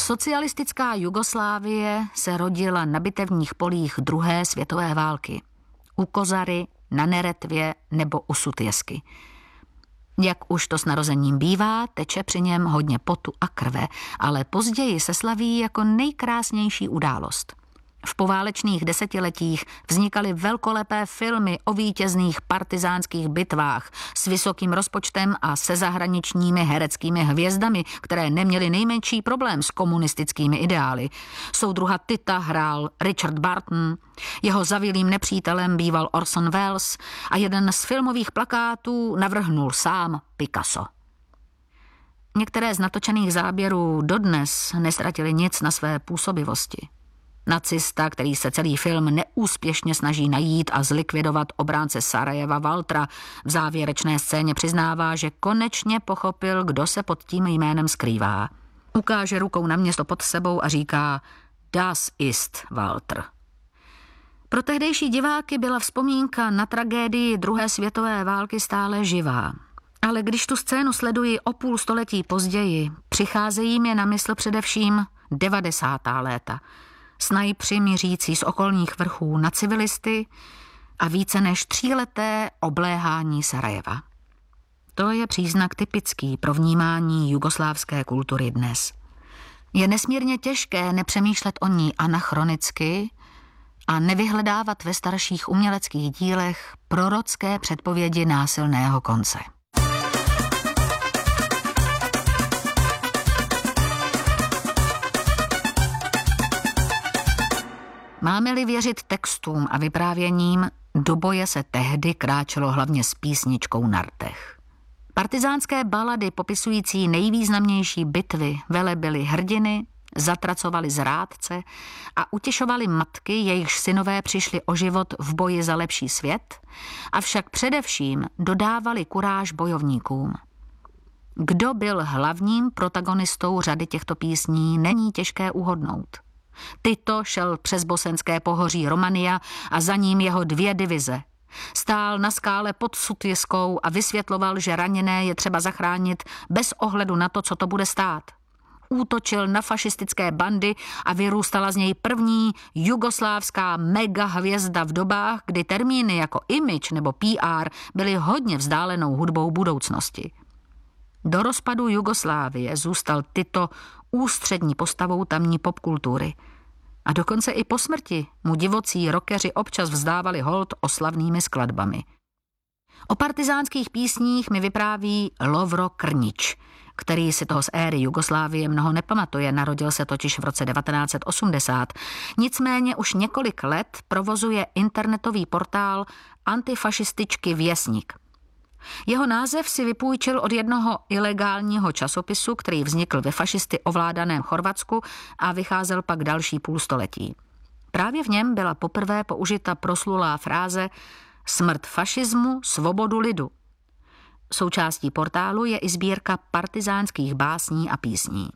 Socialistická Jugoslávie se rodila na bitevních polích druhé světové války. U Kozary, na Neretvě nebo u Sutjesky. Jak už to s narozením bývá, teče při něm hodně potu a krve, ale později se slaví jako nejkrásnější událost. V poválečných desetiletích vznikaly velkolepé filmy o vítězných partizánských bitvách s vysokým rozpočtem a se zahraničními hereckými hvězdami, které neměly nejmenší problém s komunistickými ideály. Soudruha Tita hrál Richard Burton, jeho zavilým nepřítelem býval Orson Welles a jeden z filmových plakátů navrhnul sám Picasso. Některé z natočených záběrů dodnes neztratily nic na své působivosti. Nacista, který se celý film neúspěšně snaží najít a zlikvidovat obránce Sarajeva Waltera, v závěrečné scéně přiznává, že konečně pochopil, kdo se pod tím jménem skrývá. Ukáže rukou na město pod sebou a říká Das ist Walter. Pro tehdejší diváky byla vzpomínka na tragédii druhé světové války stále živá. Ale když tu scénu sleduji o půl století později, přicházejí mi na mysl především 90. léta. Snajpři mířící z okolních vrchů na civilisty a více než 3leté obléhání Sarajeva. To je příznak typický pro vnímání jugoslávské kultury dnes. Je nesmírně těžké nepřemýšlet o ní anachronicky a nevyhledávat ve starších uměleckých dílech prorocké předpovědi násilného konce. Máme-li věřit textům a vyprávěním, do boje se tehdy kráčelo hlavně s písničkou na rtech. Partizánské balady popisující nejvýznamnější bitvy velebily hrdiny, zatracovali zrádce a utěšovali matky, jejichž synové přišli o život v boji za lepší svět, avšak především dodávali kuráž bojovníkům. Kdo byl hlavním protagonistou řady těchto písní, není těžké uhodnout. Tito šel přes bosenské pohoří Romania a za ním jeho 2 divize. Stál na skále pod Sutjeskou a vysvětloval, že raněné je třeba zachránit bez ohledu na to, co to bude stát. Útočil na fašistické bandy a vyrůstala z něj první jugoslávská mega hvězda v dobách, kdy termíny jako image nebo PR byly hodně vzdálenou hudbou budoucnosti. Do rozpadu Jugoslávie zůstal Tito ústřední postavou tamní popkultury. A dokonce i po smrti mu divocí rockeři občas vzdávali hold oslavnými skladbami. O partizánských písních mi vypráví Lovro Krnič, který si toho z éry Jugoslávie mnoho nepamatuje, narodil se totiž v roce 1980. Nicméně už několik let provozuje internetový portál antifašističky Věsnik. Jeho název si vypůjčil od jednoho ilegálního časopisu, který vznikl ve fašisty ovládaném Chorvatsku a vycházel pak další půlstoletí. Právě v něm byla poprvé použita proslulá fráze smrt fašismu, svobodu lidu. Součástí portálu je i sbírka partizánských básní a písní.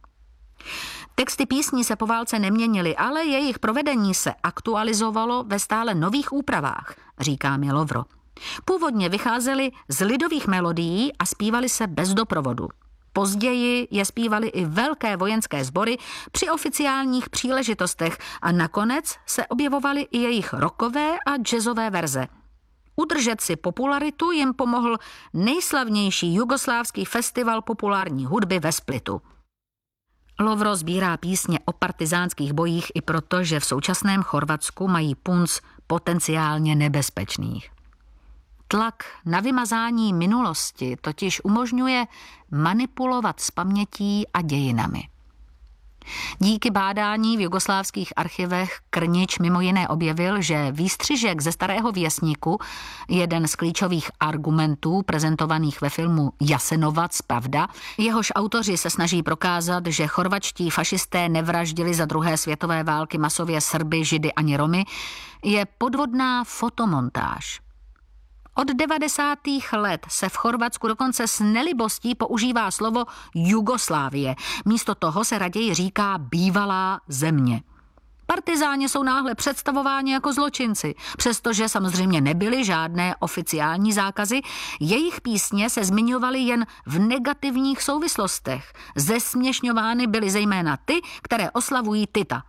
Texty písní se po válce neměnily, ale jejich provedení se aktualizovalo ve stále nových úpravách, říká mi Lovro. Původně vycházely z lidových melodií a zpívaly se bez doprovodu. Později je zpívaly i velké vojenské sbory při oficiálních příležitostech a nakonec se objevovaly i jejich rockové a jazzové verze. Udržet si popularitu jim pomohl nejslavnější jugoslávský festival populární hudby ve Splitu. Lovro sbírá písně o partizánských bojích i proto, že v současném Chorvatsku mají punc potenciálně nebezpečných. Tlak na vymazání minulosti totiž umožňuje manipulovat s pamětí a dějinami. Díky bádání v jugoslávských archivech Krnič mimo jiné objevil, že výstřižek ze Starého věstníku, jeden z klíčových argumentů prezentovaných ve filmu Jasenovac, Pravda, jehož autoři se snaží prokázat, že chorvačtí fašisté nevraždili za druhé světové války masově Srby, Židy ani Romy, je podvodná fotomontáž. Od 90. let se v Chorvatsku dokonce s nelibostí používá slovo Jugoslávie. Místo toho se raději říká bývalá země. Partizáni jsou náhle představováni jako zločinci. Přestože samozřejmě nebyly žádné oficiální zákazy, jejich písně se zmiňovaly jen v negativních souvislostech. Zesměšňovány byly zejména ty, které oslavují Tita.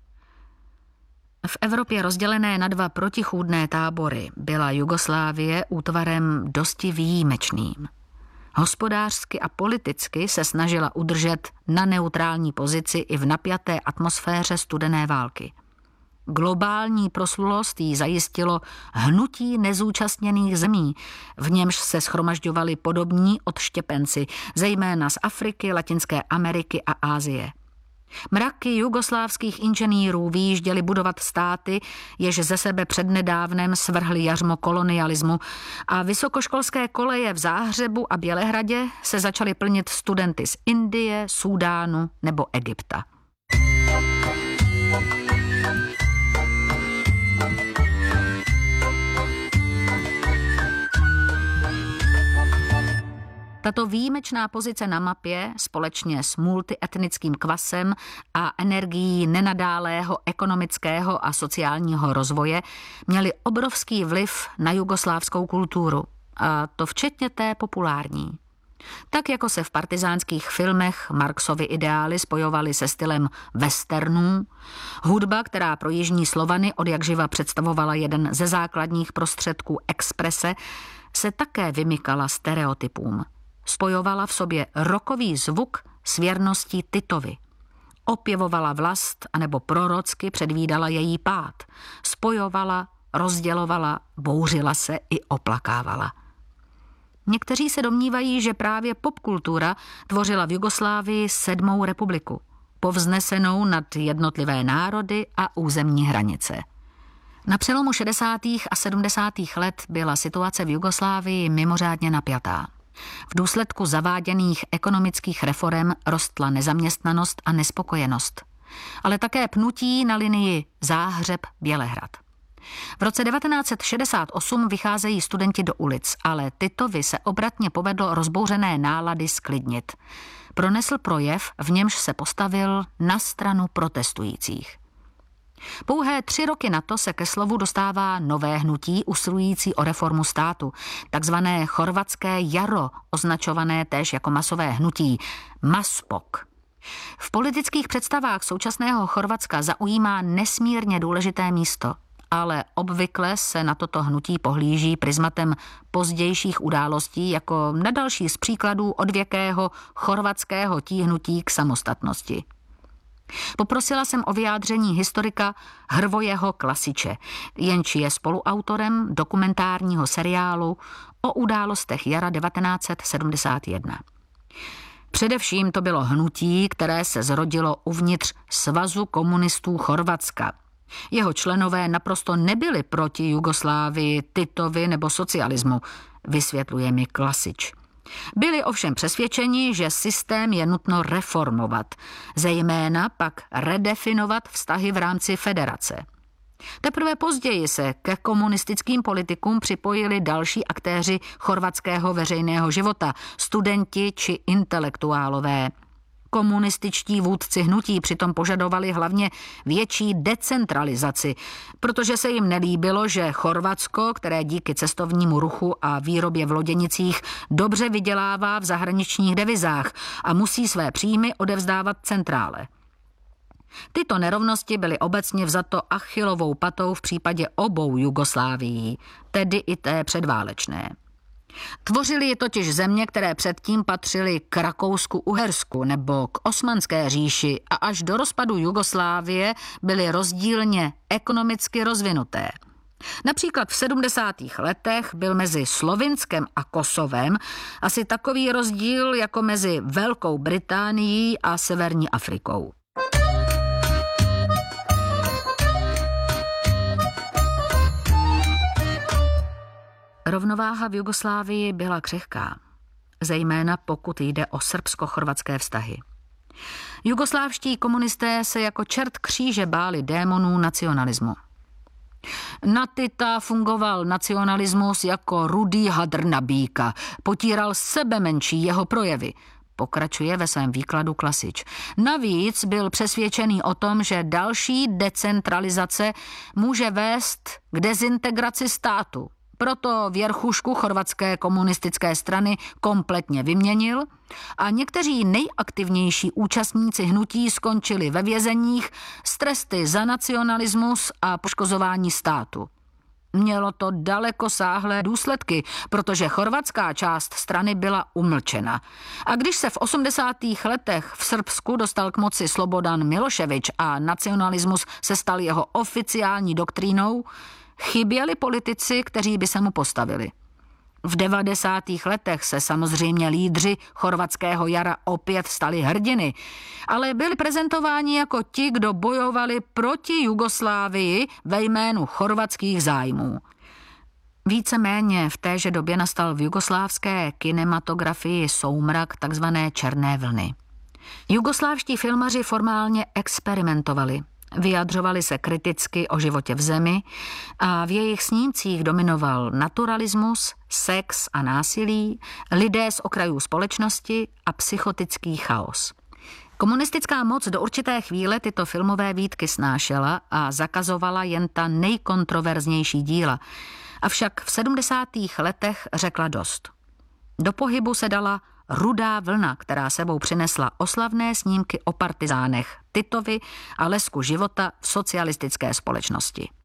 V Evropě rozdělené na dva protichůdné tábory byla Jugoslávie útvarem dosti výjimečným. Hospodářsky a politicky se snažila udržet na neutrální pozici i v napjaté atmosféře studené války. Globální proslulost jí zajistilo hnutí nezúčastněných zemí, v němž se shromažďovali podobní odštěpenci, zejména z Afriky, Latinské Ameriky a Asie. Mraky jugoslávských inženýrů vyjížděli budovat státy, jež ze sebe přednedávnem svrhli jařmo kolonialismu, a vysokoškolské koleje v Záhřebu a Bělehradě se začaly plnit studenty z Indie, Súdánu nebo Egypta. Tato výjimečná pozice na mapě společně s multietnickým kvasem a energií nenadálého ekonomického a sociálního rozvoje měly obrovský vliv na jugoslávskou kulturu, a to včetně té populární. Tak jako se v partizánských filmech Marxovy ideály spojovaly se stylem westernů, hudba, která pro jižní Slovany odjakživa představovala jeden ze základních prostředků exprese, se také vymykala stereotypům. Spojovala v sobě rockový zvuk s věrností Titovi. Opěvovala vlast anebo prorocky předvídala její pád. Spojovala, rozdělovala, bouřila se i oplakávala. Někteří se domnívají, že právě popkultura tvořila v Jugoslávii 7. republiku, povznesenou nad jednotlivé národy a územní hranice. Na přelomu 60. a 70. let byla situace v Jugoslávii mimořádně napjatá. V důsledku zaváděných ekonomických reforem rostla nezaměstnanost a nespokojenost, ale také pnutí na linii Záhřeb-Bělehrad. V roce 1968 vycházejí studenti do ulic, ale Titovi se obratně povedlo rozbouřené nálady sklidnit. Pronesl projev, v němž se postavil na stranu protestujících. Pouhé 3 roky na to se ke slovu dostává nové hnutí usilující o reformu státu, takzvané chorvatské jaro, označované též jako masové hnutí Maspok. V politických představách současného Chorvatska zaujímá nesmírně důležité místo, ale obvykle se na toto hnutí pohlíží prismatem pozdějších událostí jako na další z příkladů odvěkého chorvatského tíhnutí k samostatnosti. Poprosila jsem o vyjádření historika Hrvojeho Klasiče, jenž je spoluautorem dokumentárního seriálu o událostech jara 1971. Především to bylo hnutí, které se zrodilo uvnitř Svazu komunistů Chorvatska. Jeho členové naprosto nebyli proti Jugoslávii, Titovi nebo socialismu, vysvětluje mi Klasič. Byli ovšem přesvědčeni, že systém je nutno reformovat, zejména pak redefinovat vztahy v rámci federace. Teprve později se ke komunistickým politikům připojili další aktéři chorvatského veřejného života, studenti či intelektuálové. Komunističtí vůdci hnutí přitom požadovali hlavně větší decentralizaci, protože se jim nelíbilo, že Chorvatsko, které díky cestovnímu ruchu a výrobě v loděnicích dobře vydělává v zahraničních devizách a musí své příjmy odevzdávat centrále. Tyto nerovnosti byly obecně vzato Achillovou patou v případě obou Jugoslávií, tedy i té předválečné. Tvořily je totiž země, které předtím patřily k Rakousku-Uhersku nebo k Osmanské říši a až do rozpadu Jugoslávie byly rozdílně ekonomicky rozvinuté. Například v 70. letech byl mezi Slovinskem a Kosovem asi takový rozdíl jako mezi Velkou Británií a Severní Afrikou. Rovnováha v Jugoslávii byla křehká, zejména pokud jde o srbsko-chorvatské vztahy. Jugoslávští komunisté se jako čert kříže báli démonů nacionalismu. Na Tita fungoval nacionalismus jako rudý hadr na býka, potíral sebemenší jeho projevy. pokračuje ve svém výkladu Klasič. Navíc byl přesvědčený o tom, že další decentralizace může vést k dezintegraci státu. Proto věrchušku chorvatské komunistické strany kompletně vyměnil a někteří nejaktivnější účastníci hnutí skončili ve vězeních s tresty za nacionalismus a poškozování státu. Mělo to dalekosáhlé důsledky, protože chorvatská část strany byla umlčena. A když se v 80. letech v Srbsku dostal k moci Slobodan Miloševič a nacionalismus se stal jeho oficiální doktrínou, chyběli politici, kteří by se mu postavili. V 90. letech se samozřejmě lídři chorvatského jara opět stali hrdiny, ale byli prezentováni jako ti, kdo bojovali proti Jugoslávii ve jménu chorvatských zájmů. Víceméně v téže době nastal v jugoslávské kinematografii soumrak takzvané černé vlny. Jugoslávští filmaři formálně experimentovali. Vyjadřovali se kriticky o životě v zemi a v jejich snímcích dominoval naturalismus, sex a násilí, lidé z okrajů společnosti a psychotický chaos. Komunistická moc do určité chvíle tyto filmové výtky snášela a zakazovala jen ta nejkontroverznější díla, avšak v 70. letech řekla dost. Do pohybu se dala Rudá vlna, která sebou přinesla oslavné snímky o partizánech, Titovi a lesku života v socialistické společnosti.